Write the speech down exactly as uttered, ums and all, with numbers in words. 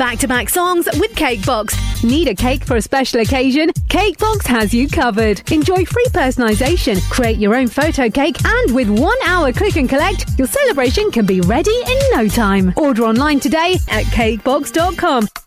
back-to-back songs with Cakebox. Need a cake for a special occasion? Cakebox has you covered. Enjoy free personalisation, create your own photo cake, and with one hour click and collect, your celebration can be ready in no time. Order online today at cakebox dot com.